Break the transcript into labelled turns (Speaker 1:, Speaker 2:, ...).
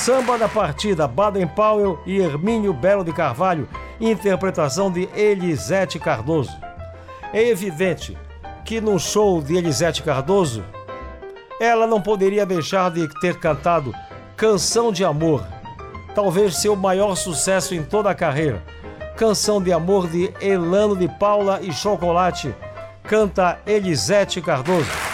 Speaker 1: Samba da Partida, Baden Powell e Hermínio Belo de Carvalho, interpretação de Elisete Cardoso. É evidente que no show de Elisete Cardoso, ela não poderia deixar de ter cantado Canção de Amor, talvez seu maior sucesso em toda a carreira. Canção de Amor de Elano de Paula e Chocolate, canta Elisete Cardoso.